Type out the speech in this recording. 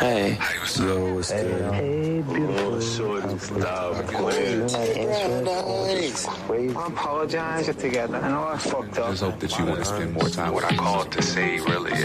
Hey. Yo, what's good? Hey, beautiful. I apologize together. I know I fucked up. I just hope that you want to spend more time with What I called to say really